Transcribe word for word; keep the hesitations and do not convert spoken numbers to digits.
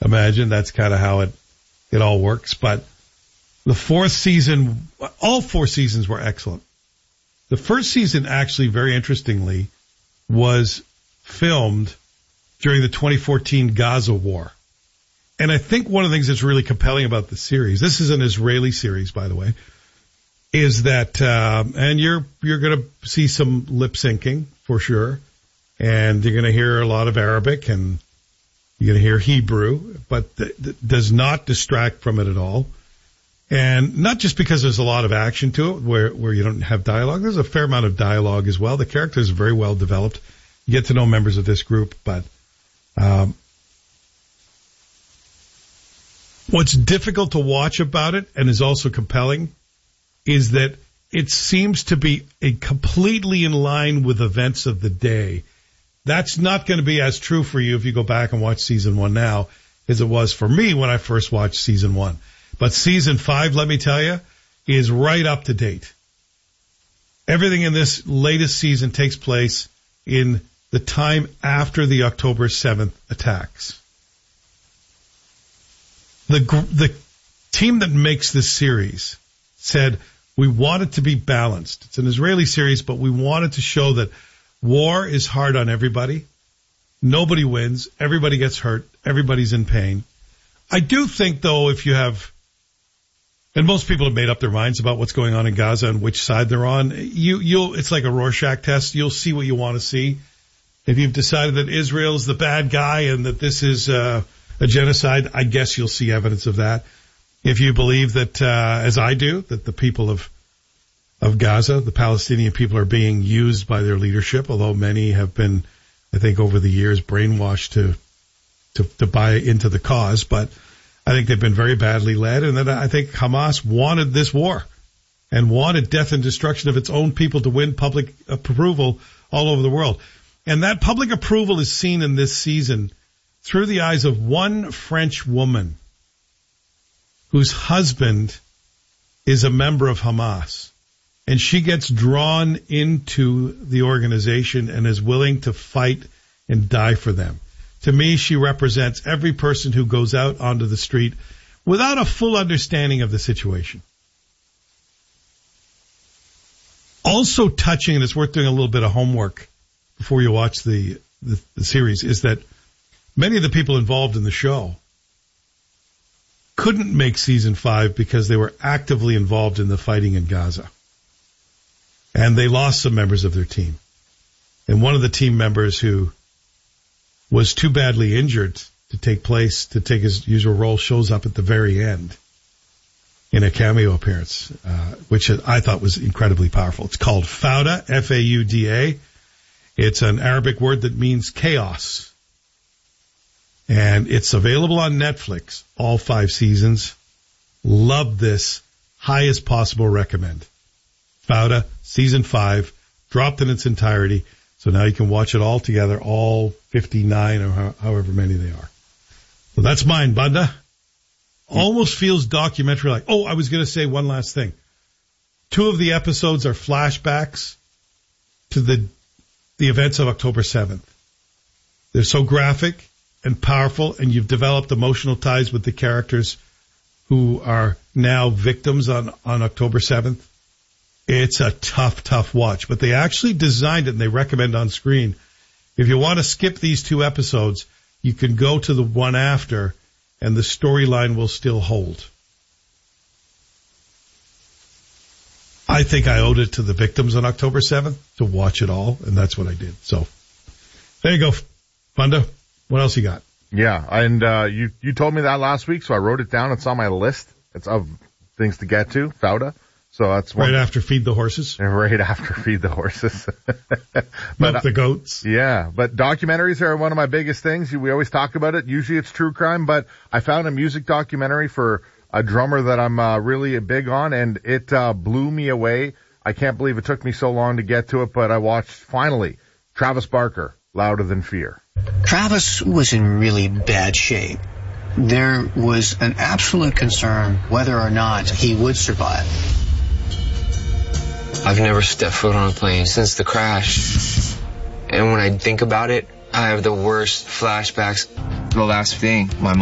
imagine that's kind of how it, it all works. But the fourth season, all four seasons were excellent. The first season, actually, very interestingly, was filmed during the twenty fourteen Gaza war. And I think one of the things that's really compelling about the series, this is an Israeli series, by the way, is that, um, and you're, you're going to see some lip syncing for sure. And you're going to hear a lot of Arabic and you're going to hear Hebrew, but th- th- does not distract from it at all. And not just because there's a lot of action to it where, where you don't have dialogue. There's a fair amount of dialogue as well. The characters are very well developed. You get to know members of this group, but, um, what's difficult to watch about it and is also compelling is that it seems to be a completely in line with events of the day. That's not going to be as true for you if you go back and watch season one now as it was for me when I first watched season one. But season five, let me tell you, is right up to date. Everything in this latest season takes place in the time after the October seventh attacks. The the team that makes this series said, we want it to be balanced. It's an Israeli series, but we wanted to show that war is hard on everybody. Nobody wins. Everybody gets hurt. Everybody's in pain. I do think, though, if you have, and most people have made up their minds about what's going on in Gaza and which side they're on, you, you'll, it's like a Rorschach test. You'll see what you want to see. If you've decided that Israel is the bad guy and that this is uh, a genocide, I guess you'll see evidence of that. If you believe that, uh, as I do, that the people of of Gaza, the Palestinian people, are being used by their leadership, although many have been, I think, over the years brainwashed to to, to buy into the cause. But I think they've been very badly led, and that I think Hamas wanted this war and wanted death and destruction of its own people to win public approval all over the world. And that public approval is seen in this season through the eyes of one French woman whose husband is a member of Hamas. And she gets drawn into the organization and is willing to fight and die for them. To me, she represents every person who goes out onto the street without a full understanding of the situation. Also touching, and it's worth doing a little bit of homework before you watch the, the, the series, is that many of the people involved in the show couldn't make season five because they were actively involved in the fighting in Gaza. And they lost some members of their team. And one of the team members who was too badly injured to take place, to take his usual role, shows up at the very end in a cameo appearance, uh, which I thought was incredibly powerful. It's called Fauda, F A U D A. It's an Arabic word that means chaos. And it's available on Netflix, all five seasons. Love this. Highest possible recommend. Fauda, season five, dropped in its entirety. So now you can watch it all together, all fifty-nine or ho- however many they are. So that's mine, Bunda. Almost feels documentary-like. Oh, I was going to say one last thing. Two of the episodes are flashbacks to the the events of October seventh. They're so graphic and powerful, and you've developed emotional ties with the characters who are now victims on, on October seventh. It's a tough, tough watch, but they actually designed it and they recommend on screen. If you want to skip these two episodes, you can go to the one after and the storyline will still hold. I think I owed it to the victims on October seventh to watch it all, and that's what I did. So there you go, Bunda. What else you got? Yeah, and uh you you told me that last week, so I wrote it down. It's on my list. It's of things to get to, Fauda. So that's one. Right after Feed the Horses? Right after Feed the Horses. but, Milk the Goats. Yeah, but documentaries are one of my biggest things. We always talk about it. Usually it's true crime, but I found a music documentary for a drummer that I'm uh, really big on, and it uh, blew me away. I can't believe it took me so long to get to it, but I watched, finally, Travis Barker, Louder Than Fear. Travis was in really bad shape. There was an absolute concern whether or not he would survive. I've never stepped foot on a plane since the crash. And when I think about it, I have the worst flashbacks. The last thing my